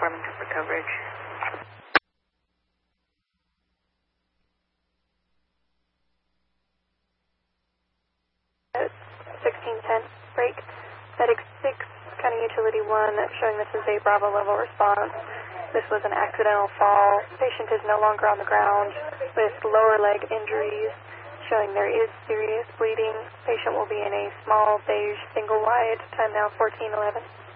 Farmington for coverage. 1610, break. Medic 6, County Utility 1, showing this is a Bravo level response. This was an accidental fall. Patient is no longer on the ground with lower leg injuries, showing there is serious bleeding. Patient will be in a small beige single wide, time now 1411.